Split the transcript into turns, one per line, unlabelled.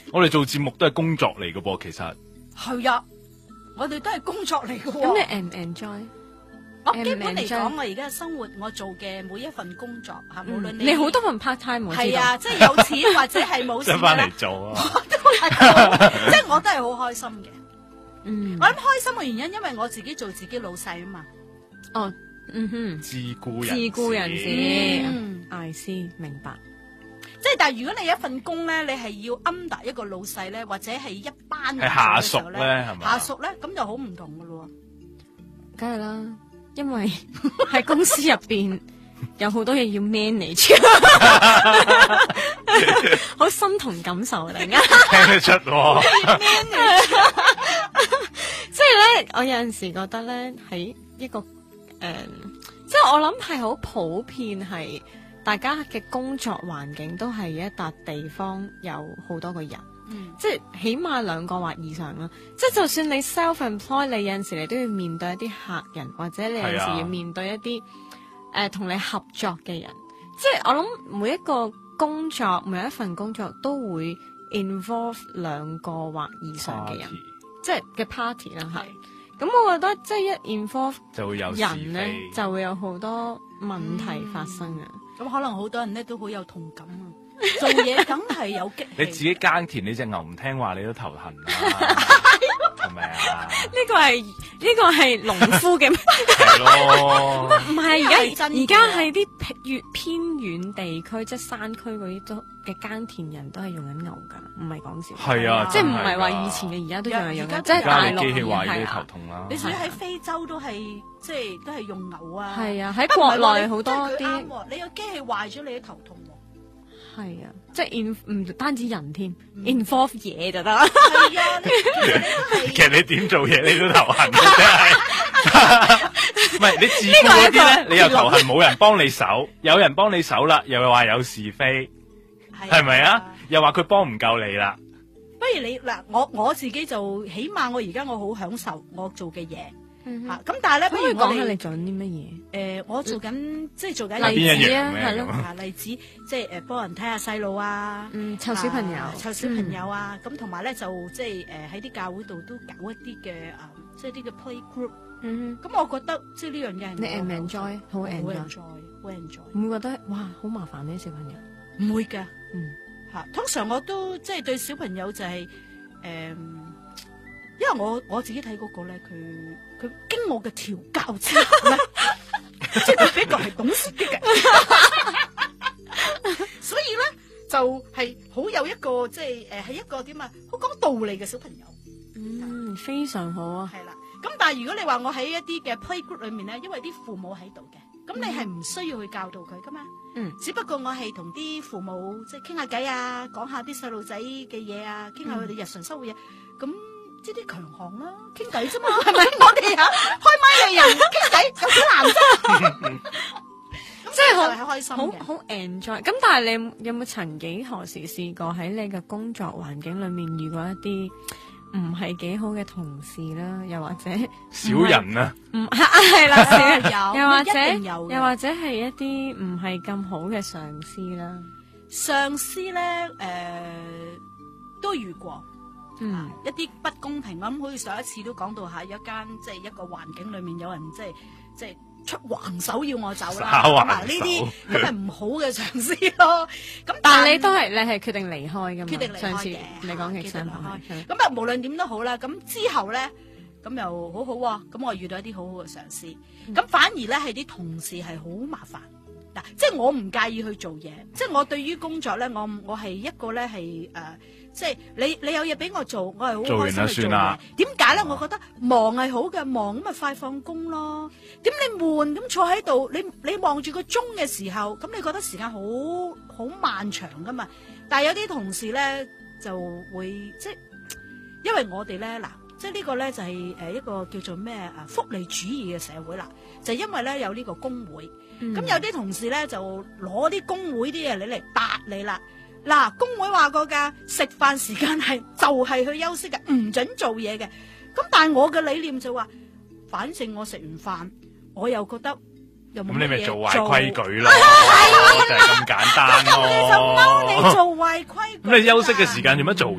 我哋做節目都係工作嚟嘅噃，其實
係啊，我哋都係工作嚟嘅。
咁你 enjoy？
我基本嚟講，我而家嘅生活，我做嘅每一份工作嚇，無論
你好多份 part time，
係啊，即係有錢或者係冇錢
翻嚟做啊，
我都係，即係我都係好開心嘅。
嗯，
我諗開心嘅原因，因為我自己做自己老細啊嘛。
哦，嗯哼，
自僱人士
I see， 明白。
即係，但係如果你一份工咧，你係要 under 一個老細咧，或者係一班人
係下
做嘅時候
屬咧，係咪？
下屬咧，咁就好唔同噶咯。
梗係啦，因為喺公司入邊有好多嘢要 manage， 好心同感受啊！突然間
聽得出喎，
即係咧，我有陣時覺得咧，喺一個即係我諗係好普遍係。大家嘅工作環境都係一笪地方有好多個人，即係起碼2個或以上啦。即係就算你 self-employed， 你有陣時你都要面對一啲客人，或者你有陣時要面對一啲同你合作嘅人。即係我諗每一個工作，每一份工作都會 involve 2個或以上嘅人，即係嘅 party 啦，係。咁我覺得即係一 involve
就會有
人咧，就會有好多問題發生啊。
咁可能好多人咧都好有同感啊！做嘢梗係有激氣。
你自己耕田，你隻牛唔聽話，你都頭痕啦，係咪啊？
呢個係農夫嘅，
係咯。
唔係而家係啲越偏遠地區，即係山區嗰啲都嘅耕田人都係用緊牛㗎，唔係講笑。
係啊，
即係唔係話以前嘅而家都用緊，
而
即係大陸
機器壞
係
啲頭痛啦。
你至於喺非洲都係即係都係用牛啊。
係啊，喺國內好多啲。
你個機器壞咗，你都頭痛喎。
係啊，即係唔單止人添，involve 嘢就得啦。
係啊，
其實你點做嘢你都頭痕嘅，真係。唔係你自僱嗰啲咧，你又頭痕冇人幫你手，有人幫你手啦，又話有是非，係咪啊？又話佢幫唔夠你啦。
不如你嗱，我自己就起碼我而家我好享受我做嘅嘢。吓咁，但係咧，不如
講下你做緊啲乜嘢？
我做緊即係做緊
例子啊，係咯，
例子即係幫人睇下細路啊，
湊小朋友，
湊小朋友啊，咁同埋咧就即係喺啲教會度都搞一啲嘅即係啲嘅 play group。咁我覺得即係呢樣嘢，
你 enjoy 好 enjoy，唔會覺得哇好麻煩呢啲小朋友？
唔會㗎，吓通常我都即係對小朋友就係因為我自己睇嗰個咧，佢經我嘅調教之後咧，即係佢比較係懂事啲嘅，所以咧就係好有一個即係係一個點啊，好講道理嘅小朋友。
非常好啊。
係啦，咁但係如果你話我喺一啲嘅 playgroup 裏面咧，因為啲父母喺度嘅，咁你係唔需要去教導佢噶嘛。只不過我係同啲父母即係傾下偈啊，講下啲細路仔嘅嘢啊，傾下佢哋日常生活嘢，咁。即係啲強項啦，傾偈啫嘛，係咪？我哋開麥嘅人傾偈有幾難啫？咁即係好開心嘅，
好 enjoy。咁但係你有冇曾幾何時試過喺你嘅工作環境裏面遇過一啲唔係幾好嘅同事啦？又或者
小人啊？
係啦，小人
有，
又或者係一啲唔係咁好嘅上司啦。
上司咧，都遇過。一啲不公平，咁好似上一次都講到下一間即係一個環境裏面有人即係出橫手要我走啦，呢啲咁係唔好嘅上司咯。咁
但係你係決定離開㗎嘛？
決定離開嘅。
上次你講嘅相反係。
咁啊，無論點都好啦。咁之後咧，咁又好好喎。咁我遇到一啲好好嘅上司，咁反而咧係啲同事係好麻煩。嗱，即係我唔介意去做嘢，即係我對於工作咧，我係一個咧係即係你有嘢俾我做，我係好開心去做嘢。點解咧？我覺得忙係好嘅，忙咁咪快放工咯。點你悶咁坐喺度，你望住個鐘嘅時候，咁你覺得時間好漫長噶嘛？但係有啲同事咧就會即係，因為我哋咧嗱，即係呢個咧就係一個叫做咩福利主義嘅社會啦，就因為咧有呢個工會。咁有啲同事咧就攞啲工會啲嘢嚟答你啦。嗱，工會話過噶，食飯時間就係去休息嘅，唔准做嘢嘅。咁但係我嘅理念就話，反正我食完飯，我又覺得又冇乜嘢做。咁你咪做壞規矩咯，就係咁簡單咯。就勾你做壞規矩。
咁你休息嘅時間做乜做